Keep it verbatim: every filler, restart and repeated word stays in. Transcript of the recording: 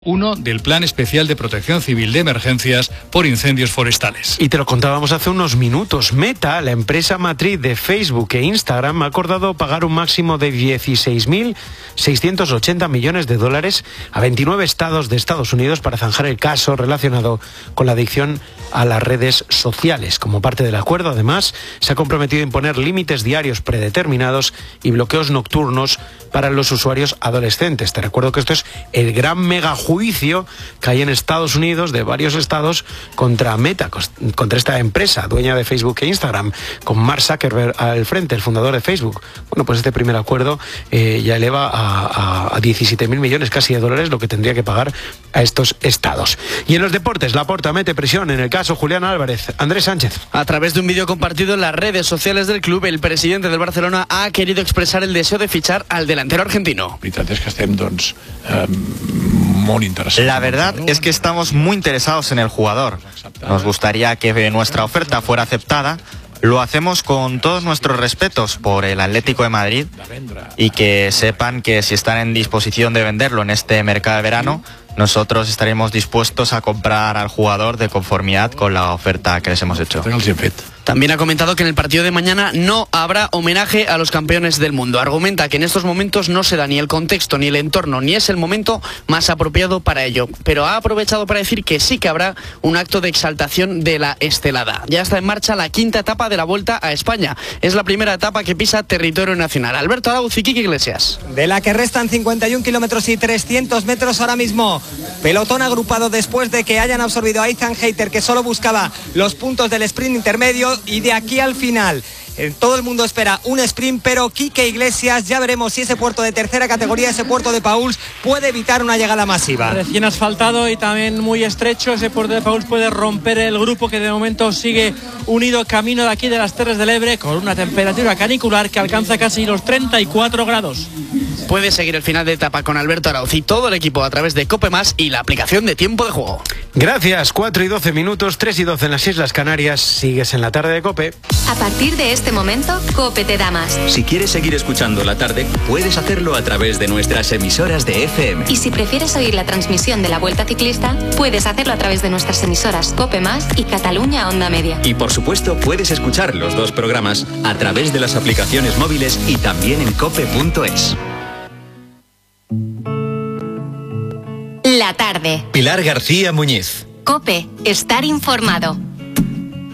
Uno del Plan Especial de Protección Civil de Emergencias por Incendios Forestales. Y te lo contábamos hace unos minutos. Meta, la empresa matriz de Facebook e Instagram, ha acordado pagar un máximo de dieciséis mil seiscientos ochenta millones de dólares a veintinueve estados de Estados Unidos para zanjar el caso relacionado con la adicción a las redes sociales. Como parte del acuerdo, además, se ha comprometido a imponer límites diarios predeterminados y bloqueos nocturnos para los usuarios adolescentes. Te recuerdo que esto es el gran mega juicio que hay en Estados Unidos de varios estados contra Meta, contra esta empresa dueña de Facebook e Instagram, con Mark Zuckerberg al frente, el fundador de Facebook. Bueno, pues este primer acuerdo eh, ya eleva a, a, a diecisiete mil millones casi de dólares lo que tendría que pagar a estos estados. Y en los deportes, Laporta mete presión en el caso Julián Álvarez. Andrés Sánchez. A través de un vídeo compartido en las redes sociales del club, el presidente del Barcelona ha querido expresar el deseo de fichar al delantero argentino. La verdad es que estamos muy interesados en el jugador. Nos gustaría que nuestra oferta fuera aceptada. Lo hacemos con todos nuestros respetos por el Atlético de Madrid y que sepan que si están en disposición de venderlo en este mercado de verano, nosotros estaremos dispuestos a comprar al jugador de conformidad con la oferta que les hemos hecho. También ha comentado que en el partido de mañana no habrá homenaje a los campeones del mundo. Argumenta que en estos momentos no se da ni el contexto ni el entorno, ni es el momento más apropiado para ello. Pero ha aprovechado para decir que sí que habrá un acto de exaltación de la estelada. Ya está en marcha la quinta etapa de la Vuelta a España. Es la primera etapa que pisa territorio nacional. Alberto Arauz y Quique Iglesias. De la que restan cincuenta y un kilómetros y trescientos metros ahora mismo. Pelotón agrupado después de que hayan absorbido a Ethan Hayter, que solo buscaba los puntos del sprint intermedio, y de aquí al final eh, todo el mundo espera un sprint, pero Quique Iglesias, ya veremos si ese puerto de tercera categoría, ese puerto de Pauls, puede evitar una llegada masiva. Recién asfaltado y también muy estrecho, ese puerto de Pauls puede romper el grupo que de momento sigue unido camino de aquí de las Terres del Ebre, con una temperatura canicular que alcanza casi los treinta y cuatro grados. Puede seguir el final de etapa con Alberto Arauz y todo el equipo a través de Cope Más y la aplicación de tiempo de juego. Gracias, cuatro y doce minutos, tres y doce en las Islas Canarias. Sigues en la tarde de Cope. A partir de este momento, Cope te da más. Si quieres seguir escuchando la tarde, puedes hacerlo a través de nuestras emisoras de F M. Y si prefieres oír la transmisión de la Vuelta Ciclista, puedes hacerlo a través de nuestras emisoras Cope Más y Cataluña Onda Media. Y por supuesto, puedes escuchar los dos programas a través de las aplicaciones móviles y también en cope punto es. La tarde. Pilar García Muñiz. Cope, estar informado.